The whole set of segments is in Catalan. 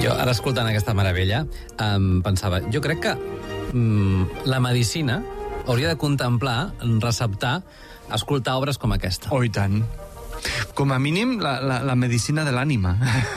Jo, ara escoltant aquesta meravella, pensava, jo crec que la medicina hauria de contemplar, receptar, escoltar obres com aquesta. Oh, i tant. Com a mínim, la medicina de l'ànima.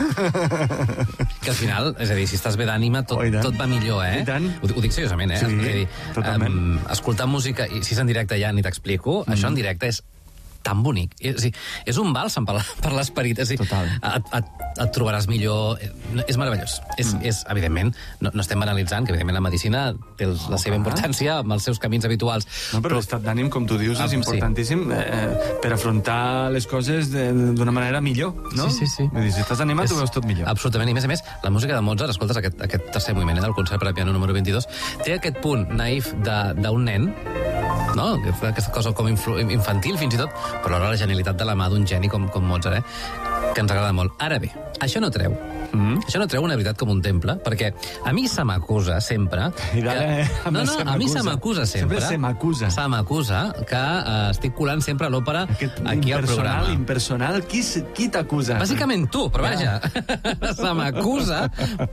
Que al final, és a dir, si estàs bé d'ànima, tot va millor, eh? I tant. Ho dic seriosament, eh? Sí, totalment. Escoltar música, i si és en directe ja ni t'explico, això en directe és tan bonic. És un bàlsam per l'esperit. Total. Et trobaràs millor. És meravellós. És evidentment, no estem banalitzant, que evidentment la medicina té la seva importància amb els seus camins habituals. No, però l'estat d'ànim, com tu dius, és importantíssim per afrontar les coses d'una manera millor, no? Sí. Vull dir, si estàs animat, ho veus tot millor. Absolutament. I a més, la música de Mozart, escoltes aquest tercer moviment del concert per a piano número 22, té aquest punt naïf d'un nen, no? Aquesta cosa com infantil, fins i tot, però alhora la genialitat de la mà d'un geni com Mozart, que ens agrada molt. Ara bé, això no treu. Això no treu una veritat com un temple, perquè a mi se m'acusa sempre... a mi se m'acusa sempre... Se m'acusa que estic colant sempre a l'òpera aquí al programa. Impersonal, qui t'acusa? Bàsicament tu, però vaja, se m'acusa.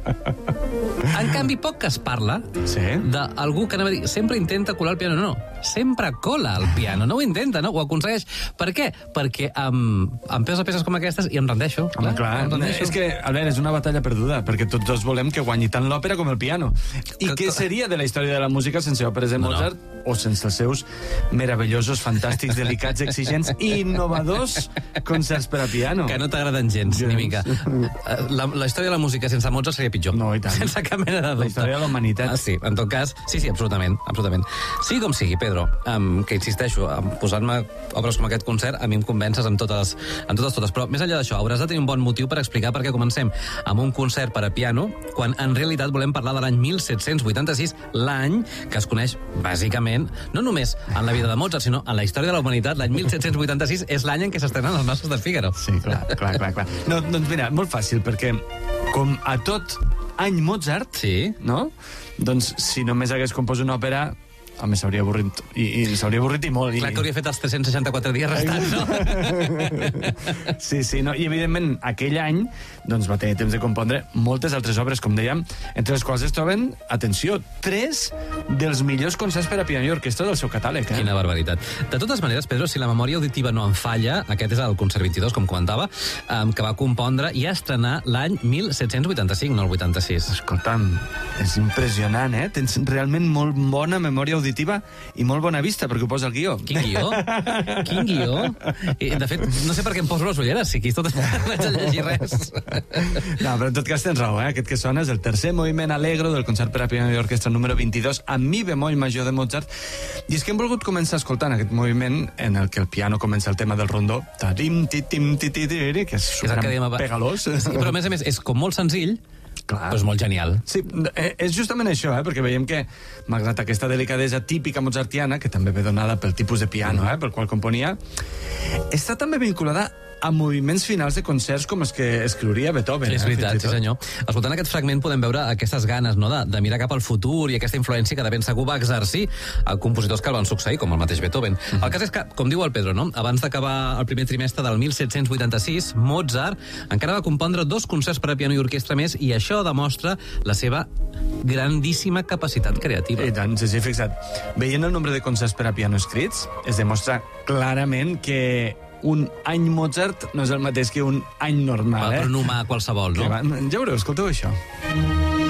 En canvi, poc que es parla d'algú que anava a dir sempre intenta colar el piano. No, sempre cola el piano, no ho intenta, no? Ho aconsegueix. Per què? Perquè amb peces com aquestes i em rendeixo. Clar. És que, Albert, és una batalla perduda, perquè tots dos volem que guanyi tant l'òpera com el piano. I què seria de la història de la música sense òperes de Mozart o sense els seus meravellosos, fantàstics, delicats, exigents i innovadors concerts per a piano? Que no t'agraden gens, ni mica. La història de la música sense Mozart seria pitjor. No, i tant. Sense cap mena de dubte. La història de la humanitat. Sí, en tot cas, sí, absolutament. Sigui com sigui, Pedro, que insisteixo, posant-me obres com aquest concert, a mi em convences en totes, però més enllà d'això, hauràs de tenir un bon motiu per explicar per què comencem amb un concert per a piano, quan en realitat volem parlar de l'any 1786, l'any que es coneix bàsicament, no només en la vida de Mozart, sinó en la història de la humanitat. L'any 1786 és l'any en què s'estrenen les Masses de Fígaro. Sí, clar. No, doncs mira, molt fàcil, perquè com a tot any Mozart, no? Doncs si només hagués compost una òpera, home, s'hauria avorrit, i s'hauria avorrit i molt. Clar que hauria fet els 364 dies restants, no? Sí, no? I evidentment aquell any doncs va tenir temps de compondre moltes altres obres, com dèiem, entre les quals es troben, atenció, 3 dels millors concerts per a piano i orquestra del seu catàleg. Quina barbaritat. De totes maneres, Pedro, si la memòria auditiva no em falla, aquest és el concert 22, com comentava, que va compondre i estrenar l'any 1785, no el 86. Escolta'm, és impressionant, eh? Tens realment molt bona memòria auditiva i molt bona vista, perquè ho posa el guió. Quin guió? De fet, no sé per què em poso les ulleres, si aquí tot no vaig a llegir res. No, però en tot cas tens raó, eh? Aquest que sona és el tercer moviment allegro del concert per a piano i orquestra número 22 amb mi bemoll major de Mozart. I és que hem volgut començar escoltant aquest moviment en el que el piano comença el tema del rondó, que és superpegalós. Sí, però a més és com molt senzill, clar, però és molt genial. Sí, és justament això, perquè veiem que, malgrat aquesta delicadesa típica mozartiana, que també ve donada pel tipus de piano pel qual componia, està també vinculada a moviments finals de concerts com els que escriuria Beethoven. És veritat, sí senyor. Escoltant aquest fragment podem veure aquestes ganes, no?, de mirar cap al futur i aquesta influència que de ben segur va exercir a compositors que el van succeir, com el mateix Beethoven. El cas és que, com diu el Pedro, no?, abans d'acabar el primer trimestre del 1786, Mozart encara va compondre 2 concerts per a piano i orquestra més, i això demostra la seva grandíssima capacitat creativa. I tant, sí, fixa't. Veient el nombre de concerts per a piano escrits, es demostra clarament que un any Mozart no és el mateix que un any normal, per un humà qualsevol, no? Ja veureu, escolteu això.